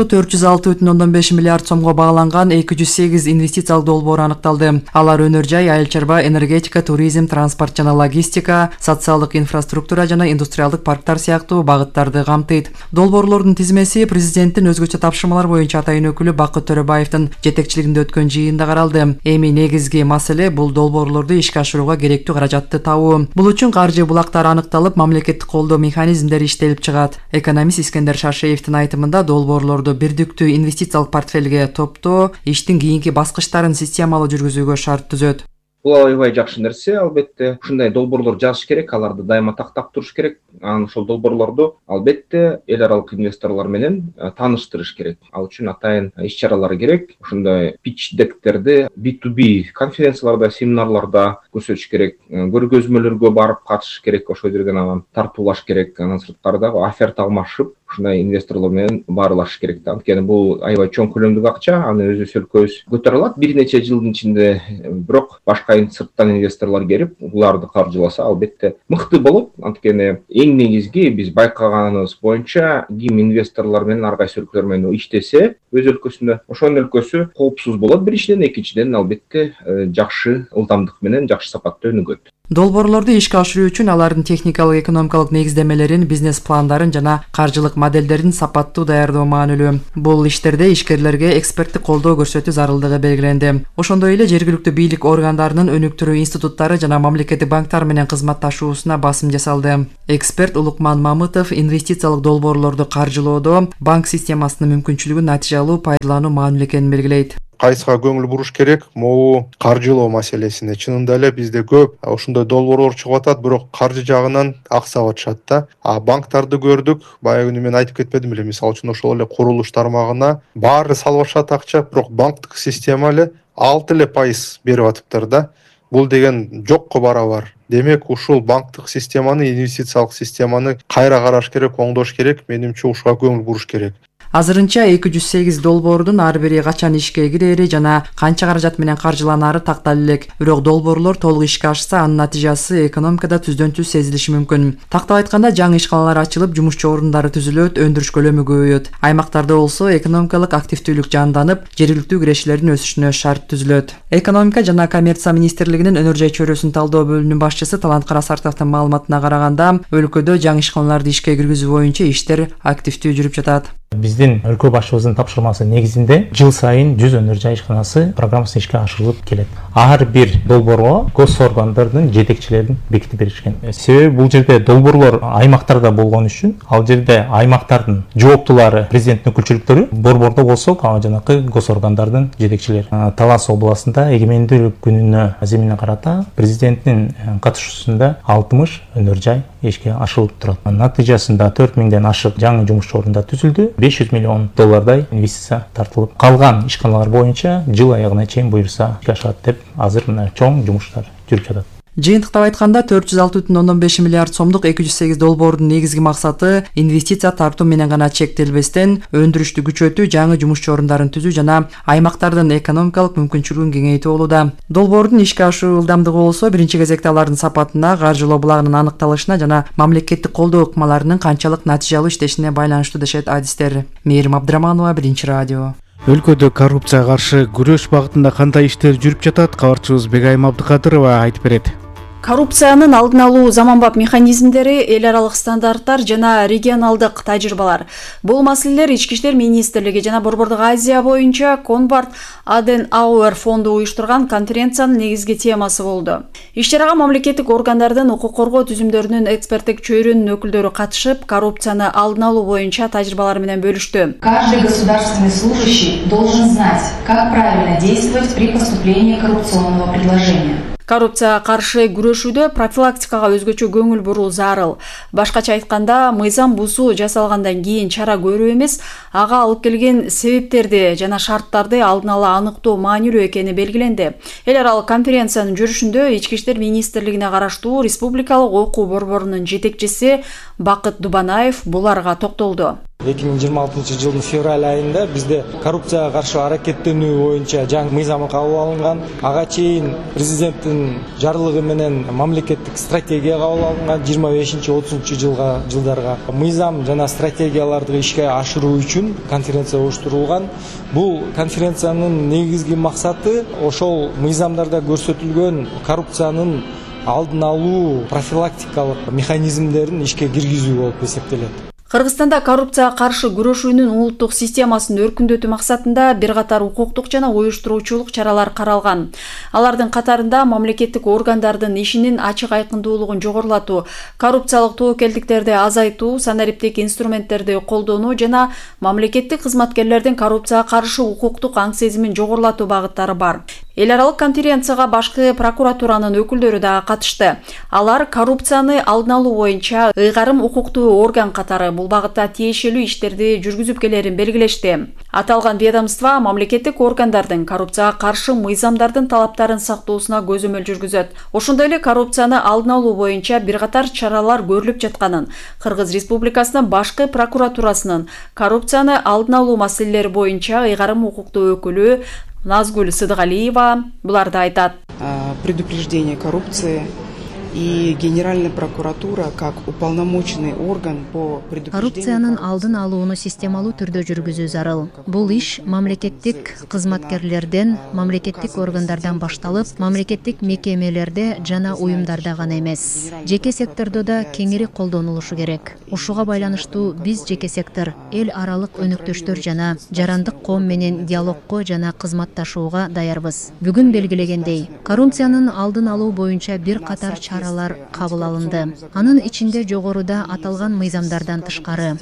406,5 миллиард сомго багланган 208 инвестициялык долбоор аныкталды. Алар өнөр жай, айыл чарба, энергетика, туризм, транспорт жана логистика, социалдык инфраструктура жана индустриалдык парктар сыяктуу багыттарды камтыйт. Долбоорлордун тизмеси президенттин өзгөчө тапшырмалар боюнча атайын өкүлү Бакыт Төрөбаевдин жетекчилигинде өткөн жыйында каралды. Эми негизги маселе бул долбоорлорду ишке ашырууга керектүү каражатты табуу. Бул үчүн каржы булактары аныкталып, мамлекеттик колдоо механизмдери иштелип чыгат. Экономист Искендер Шаршеевдин айтымында долбоорлорду бирдиктүү инвестициялык портфелге топтоо иштин кийинки баскычтарын системалуу жүргүзүүгө шарт түзөт.
Бул аябай жакшы нерсе, албетте. Ушундай долбоорлор жазыш керек, аларды дайыма тактап туруш керек. Анан ошол долбоорлорду албетте эл аралык инвесторлор менен тааныштырыш керек. Ал үчүн атайын иш-чаралар керек. Ушундай pitch deckтерди B2B конференцияларда, семинарларда көрсөтүш керек. Көргөзмөлөргө барып катышыш керек, ошол жерден анан тартуулаш керек. Анан сырткарда оферта алмашып, ушундай инвесторлор менен баарлашыш керек да. Анткени бул аябай чоң көлөмдүк акча, аны өзүбүз өлкөбүз көтөрө алат бир нече жылдын ичинде. Бирок башка сырттан инвесторлор келип, буларды каржыласа албетте мыкты болот. Анткени эң негизги биз байкаганыбыз боюнча ким инвесторлор менен ар кайсы өлкөлөр менен иштесе өз өлкөсүндө, ошонун өлкөсү коопсуз болот биринчиден, экинчиден албетте жакшы ылдамдык менен жакшы сапатта өнүгөт.
Долбоорлорду ишке ашыруу үчүн алардын техникалык, экономикалык негиздемелерин, бизнес пландарын жана каржылык моделдерин сапаттуу даярдоо маанилүү. Бул иштерде ишкерлерге эксперттик колдоо көрсөтүү зарылдыгы белгиленди. Ошондой эле жергиликтүү бийлик органдарынын өнүктүрүү институттары жана мамлекеттик банктар менен кызматташуусуна басым жасалды. Эксперт Улукман Мамытов инвестициялык долбоорлорду каржылоодо банк системасынын мүмкүнчүлүгүн натыйжалуу пайдалануу маанилүү экенин белгилейт.
кайсыга көңүл буруш керек? Могу каржылоо маселесине. Чынында эле бизде көп ушундай долбоорлор чыгып атат, бирок каржы жагынан аксап атышат да. Банктарды көрдүк, баягы күнү мен айтып кетпедим беле, мисалы үчүн ошол эле курулуш тармагына баары салып атышат акча, бирок банктык система эле 6% берип атыптыр да. Бул деген жокко барабар. Демек, ушул банктык системаны, инвестициялык системаны кайра караш керек, оңдош керек, менимче ушуга көңүл буруш керек.
Азырынча 208 долбоордун ар бири качан ишке кирери жана канча каражат менен каржыланары такталып элек. Бирок долбоорлор толук ишке ашса, анын натыйжасы экономикада түздөн түз сезилиши мүмкүн. Тактап айтканда, жаңы ишканалар ачылып, жумушчу орундары түзүлөт, өндүрүш көлөмү көбөйөт. Аймактарда болсо экономикалык активдүүлүк жанданып, жергиликтүү кирешилердин өсүшүнө шарт түзүлөт. Экономика жана коммерция министрлигинин өнөр жай чөйрөсүн талдоо бөлүмүнүн башчысы Талант Карасартовдун маалыматына караганда, өлкөдө жаңы ишканаларды ишке киргизүү боюнча иштер активдүү жүрүп жатат.
Биздин өлкө башчыбыздын тапшырмасы негизинде жыл сайын 100 өнөр жай ишканасы программасы ишке ашырылып келет. Ар бир долбоорго гос органдардын жетекчилерин бекитип беришкен. Себеби бул жерде долбоорлор аймактарда болгон үчүн, ал жерде аймактардын жооптулары, президенттин өкүлчүлүктөрү, борбордо болсо жанакы гос органдардын жетекчилери. Талас областында эгемендүүлүк күнүнө аземине карата президенттин катышуусунда 60 өнөр жай ишке ашырылып турат. Натыйжасында 4000ден ашык жаңы жумушчу орундар түзүлдү. 500 миллион доллардай инвестиция тартылып, калган ишканалар боюнча жыл аягына чейин буюрса ишке ашат деп азыр мына чоң жумуштар жүрүп жатат.
Жыйынтыктап айтканда 406,15 миллиард сомдук 208 долбоордун негизги максаты инвестиция тартуу менен гана чектелбестен өндүрүштү күчөтүү, жаңы жумушчу орундарын түзүү жана аймактардын экономикалык мүмкүнчүлүгүн кеңейтүү болууда. Долбоордун ишке ашуу ылдамдыгы болсо, биринчи кезекте алардын сапатына, каржылоо булагынын аныкталышына жана мамлекеттик колдоо ыкмаларынын канчалык натыйжалуу иштешине байланыштуу дешет адистер. Мээрим Абдыраманова, Биринчи радио.
Өлкөдө коррупцияга каршы күрөш багытында кандай иштер жүрүп жатат? Кабарчыбыз Бегайым Абдыкадырова айтып берет.
Коррупциянын алдын алуу заманбап механизмдери, эл аралык стандарттар жана регионалдык тажрыйбалар. Бул маселелер Ички иштер министрлиги жана Борбордук Азия боюнча Конвард Аденауэр фонду уюштурган конференциянын негизги темасы болду. Иш-чарага мамлекеттик органдардын укук коргоо түзүмдөрүнүн эксперттик чөйрөнүнүн өкүлдөрү катышып, коррупцияны алдын алуу боюнча тажрыйбалар менен бөлүштү.
Каждый государственный служащий должен знать, как правильно действовать при поступлении коррупционного предложения.
Коррупцияга каршы күрөшүүдө профилактикага өзгөчө көңүл буруу зарыл. Башкача айтканда, мыйзам бузуу жасалгандан кийин чара көрүү эмес, ага алып келген себептерди жана шарттарды алдын ала аныктоо маанилүү экени белгиленди. Эл аралык конференциянын жүрүшүндө Ички иштер министрлигине караштуу Республикалык окуу борборунун жетекчиси Бакыт Дубанаев буларга токтолду.
2026 жылдын февраль айында бизде коррупцияга каршы аракеттенүү боюнча жаңы мыйзам кабыл алынган. Ага чейин президенттин жарлыгы менен мамлекеттик стратегия кабыл алынган 25-30 жылдарга. Мыйзам жана стратегияларды ишке ашыруу үчүн конференция уюштурулган. Бул конференциянын негизги максаты ошол мыйзамдарда көрсөтүлгөн коррупциянын алдын алуу профилактикалык механизмдерин ишке киргизүү болуп эсептелет.
Кыргызстанда коррупцияга каршы күрөшүүнүн улуттук системасын өркүндөтүү максатында бир катар укуктук жана уюштуруучулук чаралар каралган. Алардын катарында мамлекеттик органдардын ишинин ачык айкындуулугун жогорулатуу, коррупциялык тобокелдиктерди азайтуу, санариптик инструменттерди колдонуу жана мамлекеттик кызматкерлердин коррупцияга каршы укуктук аң сезимин жогорулатуу багыттары бар. Эл аралык конференцияга башкы прокуратуранын өкүлдөрү да катышты. Алар коррупцияны алдын алуу боюнча ыйгарым укуктуу орган катары бул багытта тиешелүү иштерди жүргүзүп келерин белгилешти. Аталган ведомство мамлекеттик органдардын коррупцияга каршы мыйзамдардын талаптарын сактоосуна көзөмөл жүргүзөт. Ошондой эле коррупцияны алдын алуу боюнча бир катар чаралар көрүлүп жатканын, Кыргыз Республикасынын башкы прокуратурасынын коррупцияны алдын алуу маселелери боюнча ыйгарым укуктуу өкүлү Назгуль Сыдыгалиева буларды айтат.
Предупреждение коррупции и Генеральная прокуратура как уполномоченный орган по предупреждению
коррупциянын алдын алууну системалуу түрдө жүргүзүү зарыл. Бул иш мамлекеттик кызматкерлерден, мамлекеттик органдардан башталып, мамлекеттик мекемелерде жана уюмдарда гана эмес, жеке сектордо да кеңири колдонулушу керек. Ушуга байланыштуу биз жеке сектор, эл аралык өнөктөштөр жана жарандык коом менен диалогко жана кызматташууга даярбыз. Бүгүн белгилегендей, коррупциянын алдын алуу боюнча бир катар чара чаралар кабыл алынды. Анын ичинде жогоруда аталган мыйзамдардан тышкары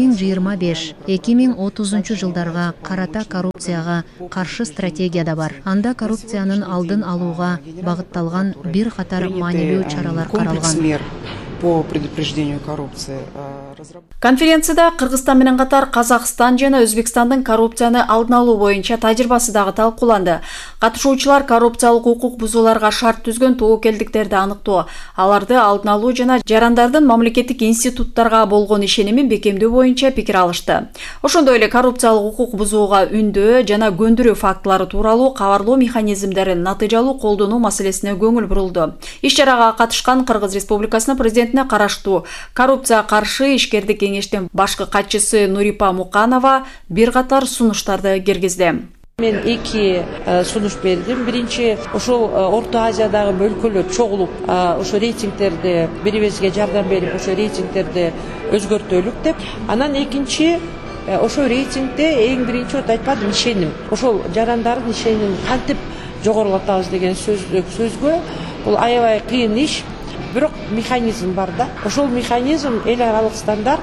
2025-2030 жылдарга карата коррупцияга каршы стратегия да бар. Анда коррупциянын алдын алууга багытталган бир катар маанилүү чаралар каралган.
По предупреждению коррупции.
Конференцияда Кыргызстан менен катар Казакстан жана Өзбекстандын коррупцияны алдын алуу боюнча тажрыйбасы дагы талкууланды. Катышуучулар коррупциялык укук бузууларга шарт түзгөн тобокелдиктерди аныктоо, аларды алдын алуу жана жарандардын мамлекеттик институттарга болгон ишенимин бекемдөө боюнча пикир алышты. Ошондой эле коррупциялык укук бузууга үндөө жана көндүрүү фактылары тууралуу кабарлоо механизмдерин натыйжалуу колдонуу маселесине көңүл бурулду. Иш-чарага катышкан Кыргыз Республикасынын президентине караштуу коррупцияга каршы ишкердик кеңештин башкы катчысы Нурипа Муканова бир катар сунуштарды киргизди.
Мен эки сунуш бердим. Биринчи, ошол Орто Азиядагы өлкөлөр чогулуп, ошо рейтингтерди бири-бирибизге жардам берип, ошо рейтингтерди өзгөртөлүк деп. Анан экинчи, ошо рейтингде эң биринчи айтпадым ишеним. Ошол жарандардын ишенимин кантип жогорулатабыз деген сөзгө, бул аябай кыйын иш. Бирок механизм бар да. Ошол механизм эл аралык стандарт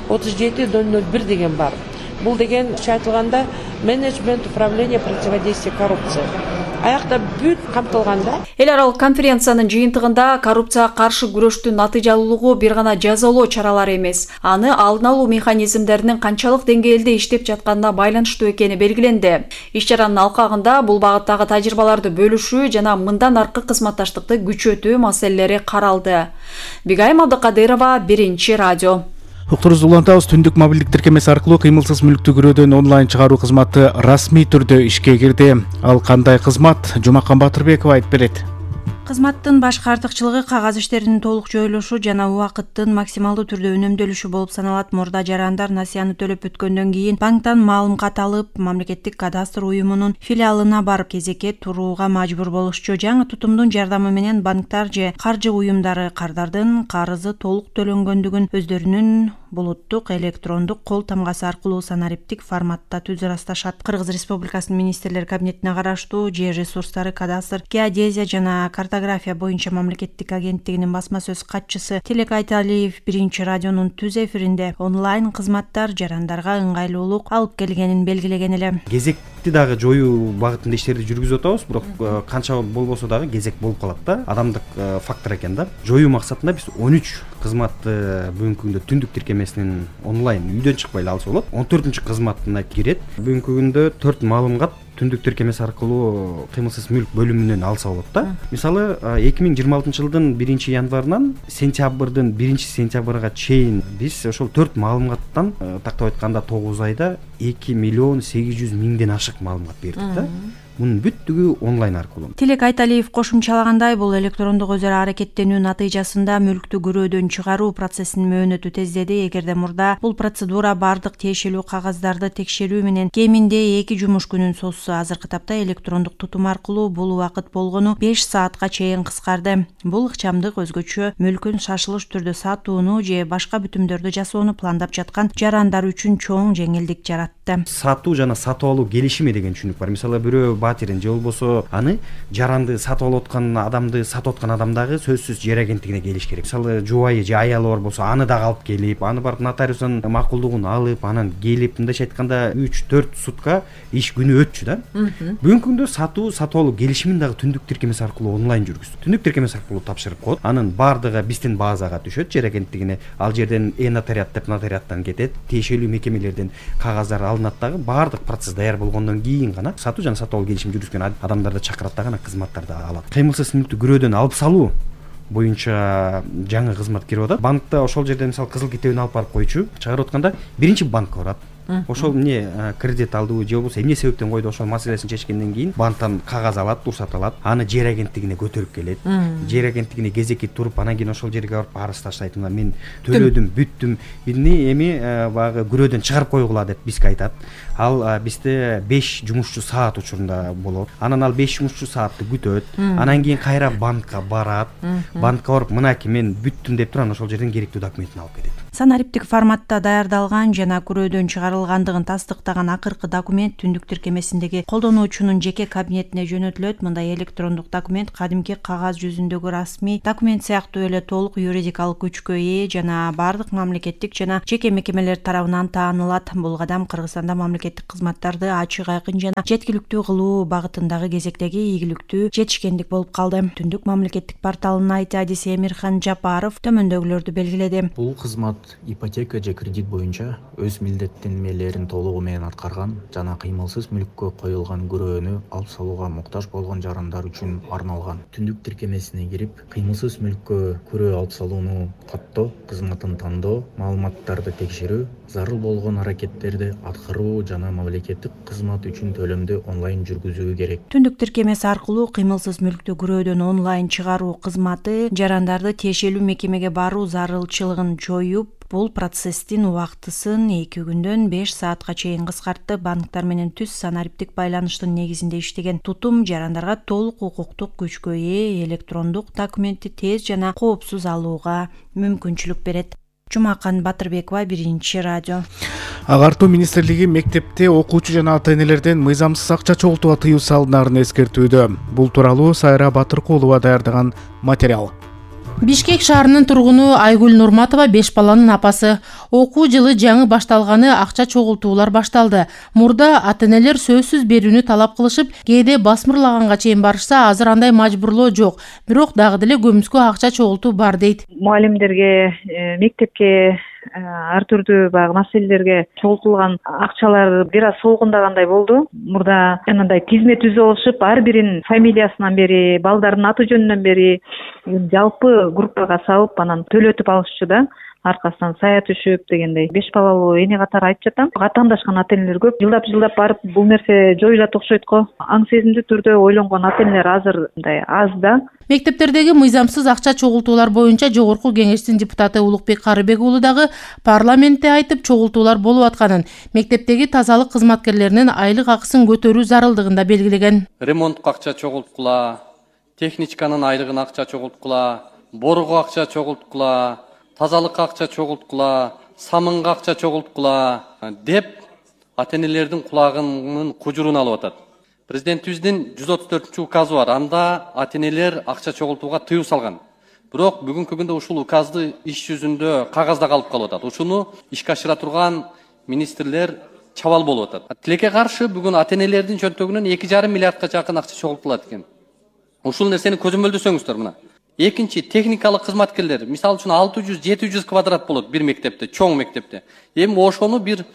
37.001 деген бар. Бул деген айтылганда менеджмент управления противодействия коррупции. Аякта бүт камтылганда.
Эл аралык конференциянын жыйынтыгында коррупцияга каршы күрөштүн натыйжалуулугу бир гана жазалоо чаралары эмес, аны алдын алуу механизмдеринин канчалык деңгээлде иштеп жатканына байланыштуу экени белгиленди. Иш-чаранын алкагында бул багыттагы тажрыйбаларды бөлүшүү жана мындан аркы кызматташтыкты күчөтүү маселелери каралды. Бигайым Абдыкадырова, Биринчи радио.
Уктурубузду улантабыз. Түндүк мобилдик тиркемеси аркылуу кыймылсыз мүлктү күрөөдөн онлайн чыгаруу кызматы расмий түрдө ишке кирди. Ал кандай кызмат? Жумакан Батырбекова айтып берет.
Кызматтын башкы артыкчылыгы кагаз иштеринин толук жоюлушу жана убакыттын максималдуу түрдө үнөмдөлүшү болуп саналат. Мурда жарандар насыяны төлөп бүткөндөн кийин банктан маалымат алып, мамлекеттик кадастр уюмунун филиалына барып кезекке турууга мажбур болушчу. Жаңы тутумдун жардамы менен банктар же каржы уюмдары кардардын карызы толук төлөнгөндүгүн өздөрүнүн булуттук электрондук кол тамгасы аркылуу санариптик форматта түзө ырасташат. Кыргыз Республикасынын министрлер кабинетине караштуу жер ресурстары, кадастр, геодезия жана картография боюнча мамлекеттик агенттигинин басма сөз катчысы Телек Айталиев Биринчи радионун түз эфиринде онлайн кызматтар жарандарга ыңгайлуулук алып келгенин белгилеген эле.
Кезекти дагы жоюу багытында иштерди жүргүзүп атабыз, бирок канча болбосо дагы кезек болуп калат да. Адамдык фактор экен да. Жоюу максатында биз 13 кызматты бүгүнкү күндө түндүк тиркемесинин онлайн үйдөн чыкпай эле алса болот. 14-кызматына кирет. Бүгүнкү күндө 4 маалымат түндүк тиркемеси аркылуу кыймылсыз мүлк бөлүмүнөн алса болот да. Мисалы 2026 жылдын 1-январынан сентябрдын 1-сентябрга чейин биз ошол 4 маалыматтан тактап айтканда 9 айда 2.800.000ден ашык маалымат бердик да. Мунун бүттүгү онлайн аркылуу.
Телек Айталиев кошумчалагандай, бул электрондук өз ара аракеттенүү натыйжасында мүлктү күрөөдөн чыгаруу процессинин мөөнөтү тездеди. Эгерде мурда бул процедура бардык тиешелүү кагаздарды текшерүү менен кеминде 2 жумуш күнүн созсо, азыркы тапта электрондук тутум аркылуу бул убакыт болгону 5 саатка чейин кыскарды. Бул ыкчамдык өзгөчө мүлкүн шашылыш түрдө сатууну же башка бүтүмдөрдү жасоону пландап жаткан жарандар үчүн чоң жеңилдик жаратты.
Сатуу жана сатып алуу келишими деген түшүнүк бар. Мисалы бирөө батирин же болбосо аны жаранды сатып алып аткан адамды сатып аткан адамдагы сөзсүз жер агенттигине келиш керек. Мисалы жубайы же аялы бар болсо аны дагы алып келип, аны барып нотариустун макулдугун алып, анан келип, мындайча айтканда 3-4 сутка иш күнү өтчү да. Бүгүнкү күндө сатып алуу келишимин дагы түндүк тиркемеси аркылуу онлайн жүргүздүк. Түндүк тиркемеси аркылуу тапшырып коет. Анын бардыгы биздин базага түшөт, жер агенттигине. Ал жерден нотариат деп нотариаттан кетет, тиешелүү мекемелерден кагаздар алынат дагы, бардык процесс даяр болгондон кийин гана сатуу жана сатып алуу келишим жүргүзгөн адамдарды чакырат дагы кызматтарды алат. Кыймылсыз мүлктү күрөөдөн алып салуу боюнча жаңы кызмат кирип атат. Банкта ошол жерден мисалы кызыл китебин алып барып койчу, чыгарып атканда биринчи банкка барат. Ошол кредит алдыбы же болбосо эмне себептен койду, ошол маселесин чечкенден кийин банктан кагаз алат, уруксат алат, аны жер агенттигине көтөрүп келет. Жер агенттигине кезекке туруп, анан кийин ошол жерге барып арыз таштайт. Мен төлөдүм, бүттүм, эми баягы күрөөдөн чыгарып койгула деп бизге айтат. Ал бизде 5 жумушчу саат учурунда болот. Анан ал 5 жумушчу саатты күтөт. Анан кийин кайра банкка барат. Банкка барып, мынакей мен бүттүм деп туруп, ошол жерден керектүү документин алып кетет.
санариптик форматта даярдалган жана күрөөдөн чыгарылгандыгын тастыктаган акыркы документ түндүк тиркемесиндеги колдонуучунун жеке кабинетине жөнөтүлөт. Мындай электрондук документ кадимки кагаз жүзүндөгү расмий документ сыяктуу эле толук юридикалык күчкө ээ жана бардык мамлекеттик жана жеке мекемелер тарабынан таанылат. Бул кадам Кыргызстанда мамлекеттик кызматтарды ачык, айкын жана жеткиликтүү кылуу багытындагы кезектеги ийгиликтүү жетишкендик болуп калды. Түндүк мамлекеттик порталынын айти адиси Эмирхан Жапаров төмөндөгүлөрдү белгиледи.
Бул кызмат ипотека же кредит боюнча өз милдеттенмелерин толугу менен аткарган жана кыймылсыз мүлккө коюлган күрөөнү алып салууга муктаж болгон жарандар үчүн арналган. Түндүк тиркемесине кирип, кыймылсыз мүлккө күрөө алып салууну каттоо, кызматын тандоо, маалыматтарды текшерүү, зарыл болгон аракеттерди аткаруу жана мамлекеттик кызмат үчүн төлөмдү онлайн жүргүзүү керек.
Түндүк тиркемеси аркылуу кыймылсыз мүлктү күрөөдөн онлайн чыгаруу кызматы жарандарды тиешелүү мекемеге баруу зарылчылыгын жоюп, бул процесстин убактысын 2 күндөн 5 саатка чейин кыскартты. Банктар менен түз санариптик байланыштын негизинде иштеген тутум жарандарга толук укуктук күчкө ээ электрондук документти тез жана коопсуз алууга мүмкүнчүлүк берет. Жумакан Батырбекова, Биринчи радио.
Агартуу министрлиги мектепте окуучу жана ата-энелерден мыйзамсыз акча чогултууга тыюу салынаарын эскертүүдө. Бул тууралуу Сайра Батыркулова даярдаган материал.
Бишкек шаарынын тургуну Айгүл Нурматова 5 баланын апасы. Окуу жылы жаңы башталганы акча чогултуулар башталды. Мурда ата-энелер сөзсүз берүүнү талап кылышып, кээде басмырлаганга чейин барышса, азыр андай мажбурлоо жок. Бирок дагы деле көмүскө акча чогултуу бар дейт.
Мугалимдерге, мектепке ар түрдүү баягы маселелерге чогултулган акчалар бир аз солгундагандай болду. Мурда жанагындай тизме түзүп алышып, ар бирин фамилиясынан бери, балдардын аты жөнүнөн бери жалпы группага салып, анан төлөтүп алышчу да. Аркасынан сая түшүп дегендей. 5 балалуу эне катары айтып жатам. Катаандашкан ата-энелер көп. Жылдап барып бул нерсе жоюлат окшойт го. Аң сезимдүү түрдө ойлонгон ата-энелер азыр мындай аз да.
Мектептердеги мыйзамсыз акча чогултуулар боюнча Жогорку Кеңештин депутаты Улукбек Карыбек уулу дагы парламентте айтып, чогултуулар болуп атканын, мектептеги тазалык кызматкерлеринин айлык акысын көтөрүү зарылдыгын да белгилеген.
Ремонтко акча чогулткула, техниканын айлыгына акча чогулткула, боруга акча чогулткула, тазалыкка акча чогулткула, самынга акча чогулткула деп ата-энелердин кулагынын кужурун алып атат. Президентибиздин 134 указы бар. Анда ата-энелер акча чогултууга тыюу салган. Бирок бүгүнкү күндө ушул указды иш жүзүндө кагазда калып атат. Ушуну ишке ашыра турган министрлер чабал болуп атат. Тилекке каршы бүгүн ата-энелердин чөнтөгүнөн 2,5 миллиардка жакын акча чогултулат экен. Ушул нерсени көзөмөлдөсөңүздөр мына. Экинчи техникалык кызматкерлер, мисалы үчүн 600-700 квадрат болот бир мектепте, чоң мектепте. Эми ошону бир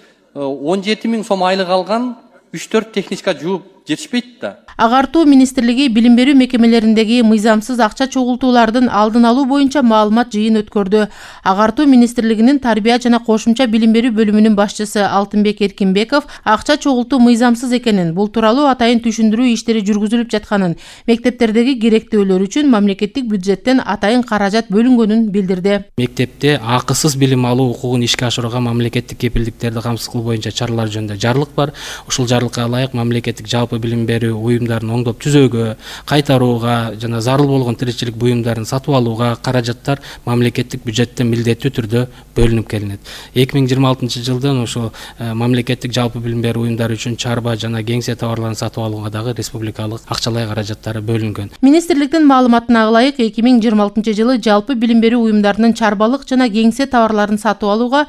17 000 сом айлык алган 3-4 техника жууп жетишпейт да.
Агартуу министрлиги билим берүү мекемелериндеги мыйзамсыз акча чогултуулардын алдын алуу боюнча маалымат жыйын өткөрдү. Агартуу министрлигинин тарбия жана кошумча билим берүү бөлүмүнүн башчысы Алтынбек Эркинбеков акча чогултуу мыйзамсыз экенин, бул тууралуу атайын түшүндүрүү иштери жүргүзүлүп жатканын, мектептердеги керектөөлөр үчүн мамлекеттик бюджеттен атайын каражат бөлүнгөнүн билдирди.
Мектепте акысыз билим алуу укугун ишке ашырууга мамлекеттик кепилдиктерди камсыз кылуу боюнча чаралар жөнүндө жарлык бар. Ушул жарлыкка ылайык мамлекеттик жалпы билим берүү уюмдарын оңдоп түзөөгө, кайтарууга жана зарыл болгон тиричилик буюмдарын сатып алууга каражаттар мамлекеттик бюджеттен милдеттүү түрдө бөлүнүп келинет. 2026 жылдан ошо мамлекеттик жалпы билим берүү уюмдары үчүн чарба жана кеңсе товарларын сатып алууга дагы республикалык акчалай каражаттары бөлүнгөн.
Министрликтин маалыматына ылайык 2026 жылы жалпы билим берүү уюмдарынын чарбалык жана кеңсе товарларын сатып алууга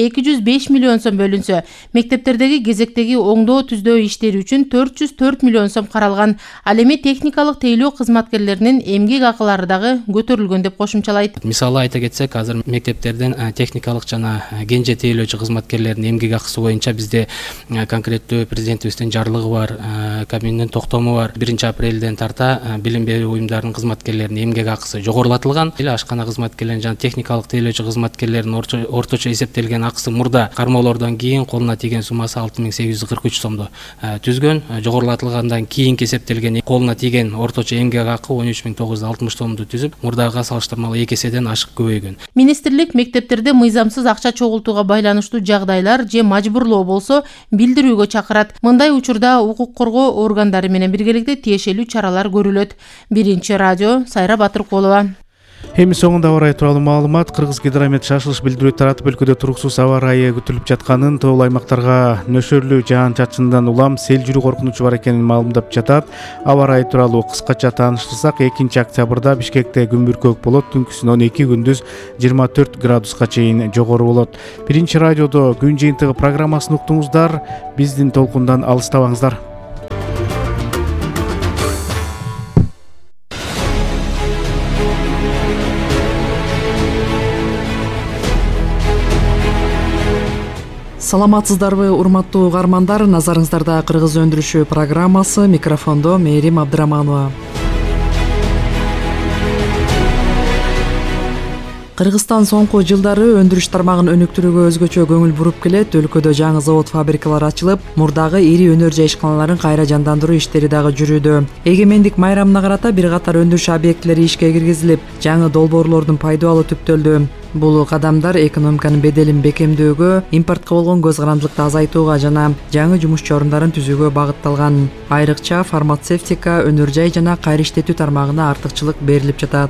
205 миллион сом бөлүнсө, мектептердеги кезектеги оңдоо түздөө иштери үчүн 404 миллион сом каралган. Ал эми техникалык тейлөө кызматкерлеринин эмгек акылары дагы көтөрүлгөн деп кошумчалайт.
Мисалы айта кетсек, азыр мектептерден техникалык жана кенже тейлөөчү кызматкерлердин эмгек акысы боюнча бизде конкреттүү президентибиздин жарлыгы бар, кабинеттин токтому бар. 1 апрелден тарта билим берүү уюмдарынын кызматкерлеринин эмгек акысы жогорулатылган. Ашкана кызматкерлеринин жана техникалык тейлөөчү кызматкерлеринин орточо эсептелген акысы мурда кармоолордон кийин колуна тийген суммасы 6843 сомду түзгөн. Жогорулатылгандан кийинки эсептелген колуна тийген орточо эмгек акы 13960 сомду түзүп, мурдага салыштырмалуу 2 эседен ашык көбөйгөн.
Министрлик мектептерде мыйзамсыз акча чогултууга байланыштуу жагдайлар же мажбурлоо болсо билдирүүгө чакырат. Мындай учурда укук коргоо органдары менен биргеликте тиешелүү чаралар көрүлөт. Биринчи радио, Сайра Батыркулова.
Эми соңунда аба ырайы тууралуу маалымат. Кыргыз Гидромет шашылыш билдирүү таратып өлкөдө туруксуз аба ырайы күтүлүп жатканын, тоолуу аймактарга нөшөрлүү жаан-чачындан улам сел жүрүү коркунучу бар экенин маалымдап жатат. Аба ырайы тууралуу кыскача тааныштырсак, 2-октябрда Бишкекте күн бүркөк болот, түнкүсүн 12, күндүз 24 градуска чейин жогору болот. Биринчи радиодо күн жыйынтыгы программасын уктуңуздар. Биздин толкундан алыстабаңыздар.
Саламатсыздарбы, урматтуу угармандар? Назарыңыздарда Кыргыз өндүрүшү программасы, микрофондо Мээрим Абдыраманова. Кыргызстан соңку жылдары өндүрүш тармагын өнүктүрүүгө өзгөчө көңүл буруп келет. Өлкөдө жаңы завод, фабрикалар ачылып, мурдагы ири өнөр жайышканаларын кайра жандандыруу иштери дагы жүрүүдө. Эгемендик майрамына карата бир катар өндүрүш объектилери ишке киргизилип, жаңы долбоорлордун пайдалуу түптөлдү. Бул кадамдар экономиканын беделин бекемдөөгө, импортко болгон көз карандылыкты азайтууга жана жаңы жумушчу орундарын түзүүгө багытталган. Айрыкча фармацевтика, өнөр жай жана кайра иштетүү тармагына артыкчылык берилип жатат.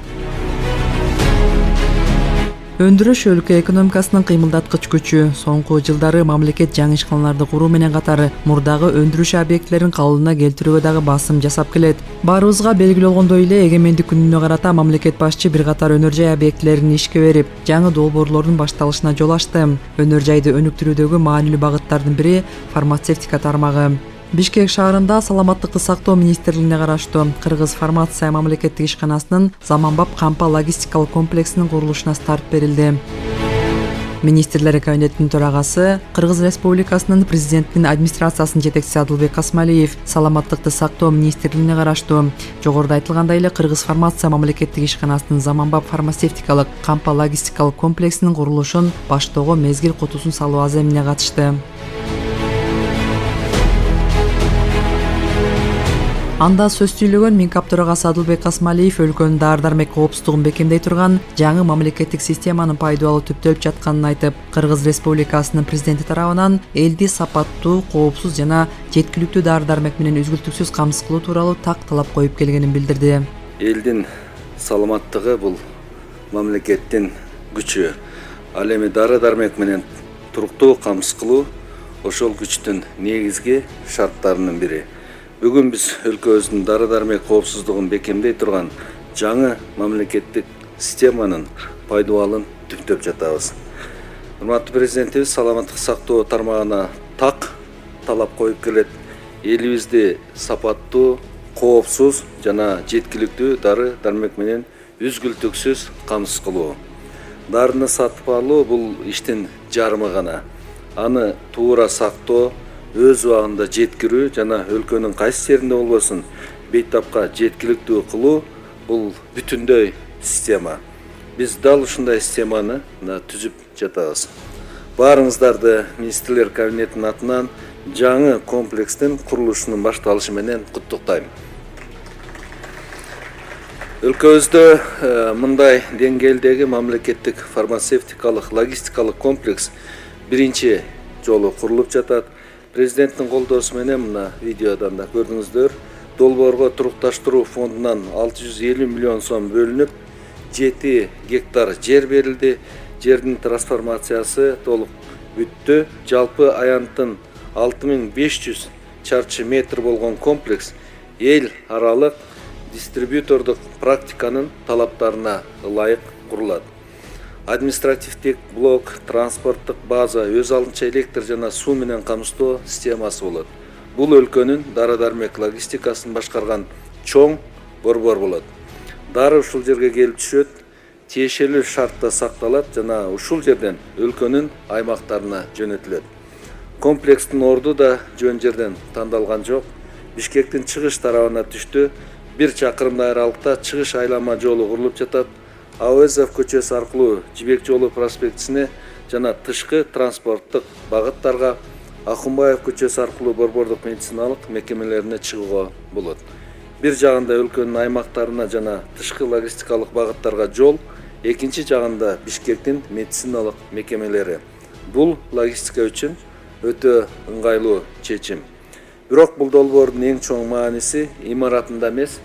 Өндүрүш өлкө экономикасынын кыймылдаткыч күчү. Соңку жылдары мамлекет жаңы ишканаларды куруу менен катары мурдагы өндүрүш объектилерин калыбына келтирүүгө дагы басым жасап келет. Баарыбызга белгилүү болгондой эле, эгемендик күнүнө карата мамлекет башчы бир катар өнөр жай объектилерин ишке берип, жаңы долбоорлордун башталышына жол ачты. Өнөр жайды өнүктүрүүдөгү маанилүү багыттардын бири фармацевтика тармагы. Бишкек шаарында Саламаттыкты сактоо министрлигине караштуу Кыргыз фармация мамлекеттик ишканасынын заманбап кампа логистикалык комплексинин курулушуна старт берилди. Министрлер кабинетинин төрагасы, Кыргыз Республикасынын президентинин администрациясынын жетекчиси Адылбек Касмалиев Саламаттыкты сактоо министрлигине караштуу жогоруда айтылгандай эле Кыргыз фармация мамлекеттик ишканасынын заманбап фармацевтикалык кампа логистикалык комплексинин курулушун баштоого мезгил кутусун салуу аземине катышты. Анда сөз сүйлөгөн Минкап төрагасы Адылбек Касмалиев өлкөнүн дары-дармек коопсуздугун бекемдей турган жаңы мамлекеттик системанын пайдалуу түптөлүп жатканын айтып, Кыргыз Республикасынын президенти тарабынан элди сапаттуу, коопсуз жана жеткиликтүү дары-дармек менен үзгүлтүксүз камсыз кылуу тууралуу так талап коюп келгенин билдирди.
Элдин саламаттыгы бул мамлекеттин күчү. Ал эми дары-дармек менен туруктуу камсыз кылуу ошол күчтүн негизги шарттарынын бири. Бүгүн биз өлкөбүздүн дары-дармек коопсуздугун бекемдей турган жаңы мамлекеттик системанын пайдалуулун түптөп жатабыз. Урматтуу президентибиз саламаттык сактоо тармагына так талап коюп келет. Элибизди сапаттуу, коопсуз жана жеткиликтүү дары-дармек менен үзгүлтүксүз камсыз кылуу. Дарыны сатып алуу бул иштин жарымы гана. Аны туура сактоо, өз убагында жеткирүү жана өлкөнүн кайсы жеринде болбосун бейтапка жеткиликтүү кылуу бул бүтүндөй система. Биз дал ушундай системаны түзүп жатабыз. Баарыңыздарды министрлер кабинетинин атынан жаңы комплекстин курулушунун башталышы менен куттуктайм. Өлкөбүздө мындай деңгээлдеги мамлекеттик фармацевтикалык логистикалык комплекс биринчи жолу курулуп жатат. Президенттин колдоосу менен мына видеодан да көрдүңүздөр, долбоорго турукташтыруу фондунан 650 миллион сом бөлүнүп, 7 гектар жер берилди. Жердин трансформациясы толук бүттү. Жалпы аянттын 6500 чарчы метр болгон комплекс эл аралык дистрибьютордук практиканын талаптарына ылайык курулат. Административдик блок, транспорттук база, өз алдынча электр жана суу менен камсыздоо системасы болот. Бул өлкөнүн дары-дармек логистикасын башкарган чоң борбор болот. Дары ушул жерге келип түшөт, тиешелүү шартта сакталат жана ушул жерден өлкөнүн аймактарына жөнөтүлөт. Комплекстин орду да жөн жерден тандалган жок. Бишкектин чыгыш тарабына түштү. 1 чакырымдай аралыкта чыгыш айлама жолу курулуп жатат. Ауезов көчөсү аркылуу Жибек жолу проспектисине жана тышкы транспорттук багыттарга, Акунбаев көчөсү аркылуу борбордук медициналык мекемелерине чыгууга болот. Бир жагында өлкөнүн аймактарына жана тышкы логистикалык багыттарга жол, экинчи жагында Бишкектин медициналык мекемелери. Бул логистика үчүн өтө ыңгайлуу чечим. Бирок бул долбоордун эң чоң мааниси имаратында эмес,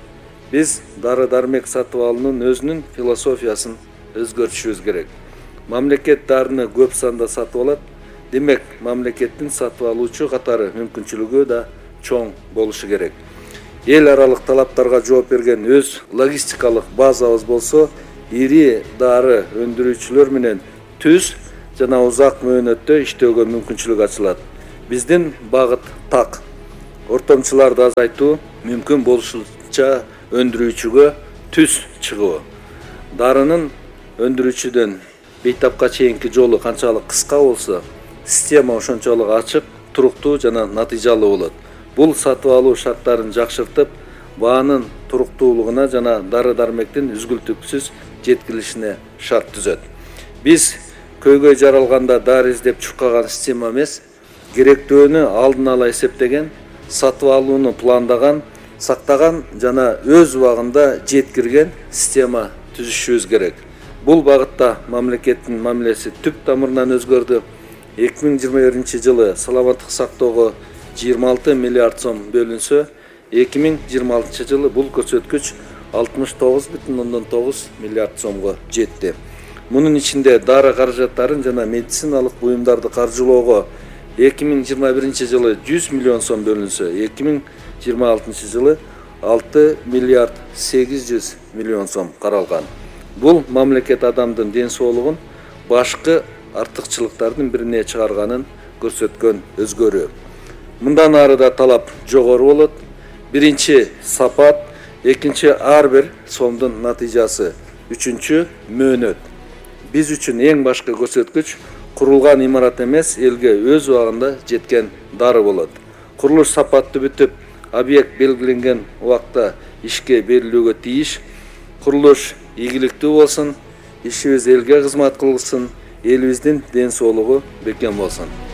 Биз дары дармек сатып алуунун өзүнүн философиясын өзгөртүшүбүз керек. Мамлекет дарыны көп санда сатып алат. Демек, мамлекеттин сатып алуучу катары мүмкүнчүлүгү да чоң болушу керек. Эл аралык талаптарга жооп берген өз логистикалык базабыз болсо, ири дары өндүрүүчүлөр менен түз жана узак мөөнөттө иштөөгө мүмкүнчүлүк ачылат. Биздин багыт так. Ортомчуларды азайтуу, мүмкүн болушунча өндүрүүчүгө түз чыгуу. Дарынын өндүрүүчүдөн бейтапка чейинки жолу канчалык кыска болсо, система ошончолук ачык, туруктуу жана натыйжалуу болот. Бул сатып алуу шарттарын жакшыртып, баанын туруктуулугуна жана дары-дармектин үзгүлтүксүз жеткирилишине шарт түзөт. Биз көйгөй жаралганда дары издеп чуркаган система эмес, керектөөнү алдын ала эсептеген, сатып алууну пландаган, сактаган жана өз убагында жеткирген система түзүшүбүз керек. Бул багытта мамлекеттин мамилеси түп тамырынан өзгөрдү. 2021 жылы саламаттык сактоого 26 миллиард сом бөлүнсө, 2026 жылы бул көрсөткүч 69,9 миллиард сомго жетти. Мунун ичинде дары каражаттарын жана медициналык буюмдарды каржылоого 2021 жылы 100 миллион сом бөлүнсө, 2026 жылы 6 миллиард 800 миллион сом каралган. Бул мамлекет адамдын ден соолугун башкы артыкчылыктардын бирине чыгарганын көрсөткөн өзгөрүү. Мындан ары да талап жогору болот. Биринчи сапат, экинчи ар бир сомдун натыйжасы, үчүнчү мөөнөт. Биз үчүн эң башкы көрсөткүч курулган имарат эмес, элге өз убагында жеткен дары болот. Курулуш сапаттуу бүтүп, объект белгиленген убакта ишке берилүүгө тийиш. Курулуш ийгиликтүү болсун, ишибиз элге кызмат кылсын, элибиздин ден соолугу бекем болсун.